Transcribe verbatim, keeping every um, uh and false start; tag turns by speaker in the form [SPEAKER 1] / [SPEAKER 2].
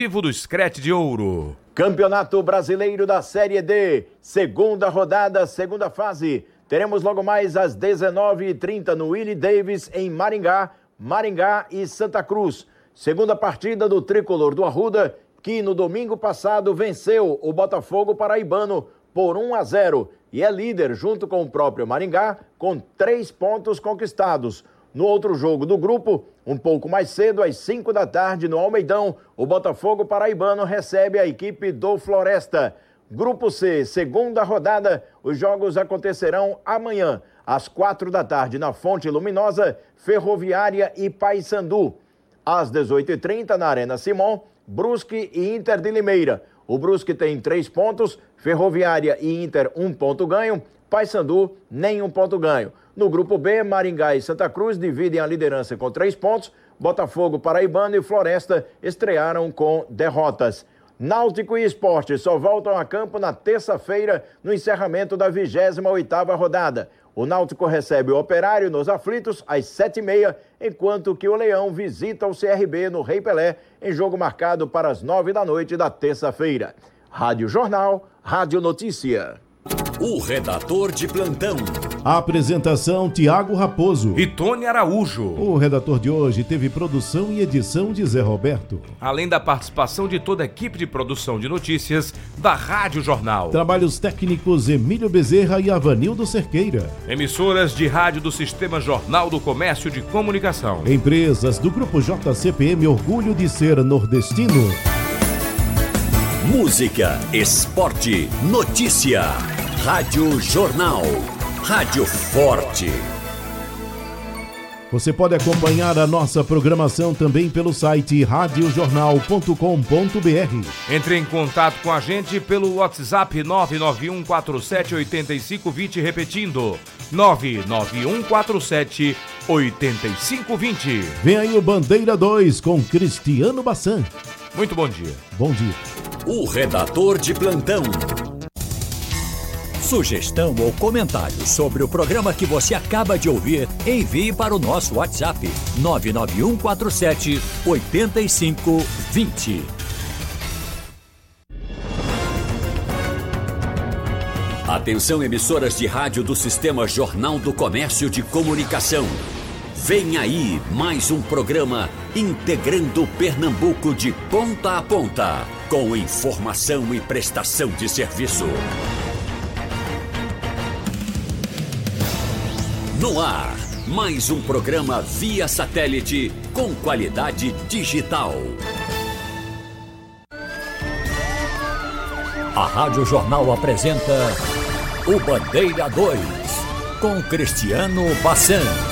[SPEAKER 1] do Scratch de Ouro.
[SPEAKER 2] Campeonato Brasileiro da Série D, segunda rodada, segunda fase. Teremos logo mais às dezenove e trinta no Willie Davis, em Maringá, Maringá e Santa Cruz. Segunda partida do tricolor do Arruda, que no domingo passado venceu o Botafogo paraibano por um a zero e é líder junto com o próprio Maringá, com três pontos conquistados. No outro jogo do grupo, um pouco mais cedo, às cinco da tarde, no Almeidão, o Botafogo paraibano recebe a equipe do Floresta. Grupo C, segunda rodada, os jogos acontecerão amanhã, às quatro da tarde, na Fonte Luminosa, Ferroviária e Paysandu. Às dezoito e trinta, na Arena Simon, Brusque e Inter de Limeira. O Brusque tem três pontos, Ferroviária e Inter um ponto ganho, Paysandu nenhum ponto ganho. No grupo B, Maringá e Santa Cruz dividem a liderança com três pontos, Botafogo, Paraibano e Floresta estrearam com derrotas. Náutico e Sport só voltam a campo na terça-feira, no encerramento da vigésima oitava rodada. O Náutico recebe o Operário nos Aflitos às sete e meia, enquanto que o Leão visita o C R B no Rei Pelé, em jogo marcado para as nove da noite da terça-feira. Rádio Jornal, Rádio Notícia.
[SPEAKER 3] O redator de plantão.
[SPEAKER 4] A apresentação Tiago Raposo
[SPEAKER 1] e Tony Araújo.
[SPEAKER 4] O redator de hoje teve produção e edição de Zé Roberto.
[SPEAKER 1] Além da participação de toda a equipe de produção de notícias da Rádio Jornal.
[SPEAKER 4] Trabalhos técnicos Emílio Bezerra e Avanildo Cerqueira.
[SPEAKER 1] Emissoras de rádio do Sistema Jornal do Comércio de Comunicação.
[SPEAKER 4] Empresas do Grupo J C P M, orgulho de ser nordestino.
[SPEAKER 3] Música, esporte, notícia. Rádio Jornal. Rádio Forte.
[SPEAKER 4] Você pode acompanhar a nossa programação também pelo site rádio jornal ponto com ponto b r.
[SPEAKER 1] Entre em contato com a gente pelo WhatsApp nove nove um quatro sete oito cinco dois zero, repetindo, nove nove um quatro sete oito cinco dois zero.
[SPEAKER 4] Vem aí o Bandeira dois com Cristiano Bassan.
[SPEAKER 1] Muito bom dia.
[SPEAKER 4] Bom dia.
[SPEAKER 3] O redator de plantão. Sugestão ou comentário sobre o programa que você acaba de ouvir, envie para o nosso WhatsApp nove nove um quatro sete oito cinco dois zero. Atenção, emissoras de rádio do Sistema Jornal do Comércio de Comunicação. Vem aí mais um programa integrando Pernambuco de ponta a ponta, com informação e prestação de serviço. No ar, mais um programa via satélite com qualidade digital. A Rádio Jornal apresenta o Bandeira dois, com Cristiano Bassan.